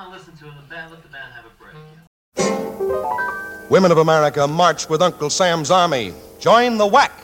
want to listen to him. Let the band have a break. Women of America, march with Uncle Sam's army. Join the WAC.